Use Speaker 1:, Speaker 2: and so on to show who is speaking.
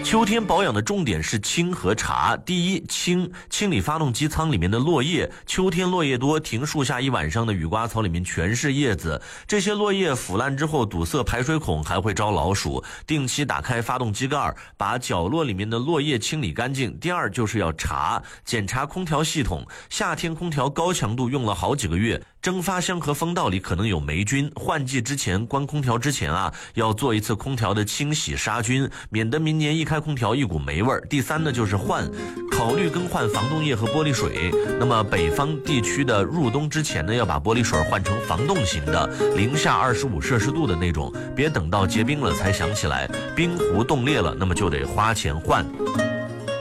Speaker 1: 秋天保养的重点是清和茶。第一，清理发动机舱里面的落叶，秋天落叶多，停树下一晚上的雨刮槽里面全是叶子，这些落叶腐烂之后堵塞排水孔，还会招老鼠。定期打开发动机盖，把角落里面的落叶清理干净。第二就是要查，检查空调系统，夏天空调高强度用了好几个月，蒸发箱和风道里可能有霉菌，换季之前关空调之前要做一次空调的清洗杀菌，免得明年一开空调一股霉味。第三呢就是考虑更换防冻液和玻璃水。那么北方地区的入冬之前呢，要把玻璃水换成防冻型的，零下25摄氏度的那种，别等到结冰了才想起来冰壶冻裂了，那么就得花钱换。